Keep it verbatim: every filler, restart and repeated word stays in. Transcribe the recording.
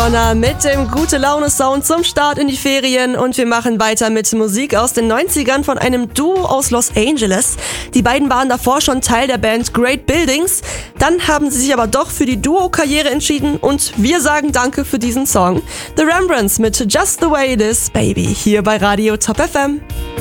Mit dem Gute-Laune-Sound zum Start in die Ferien und wir machen weiter mit Musik aus den neunzigern von einem Duo aus Los Angeles. Die beiden waren davor schon Teil der Band Great Buildings, dann haben sie sich aber doch für die Duo-Karriere entschieden und wir sagen Danke für diesen Song. The Rembrandts mit Just the Way It Is, Baby, hier bei Radio Top F M.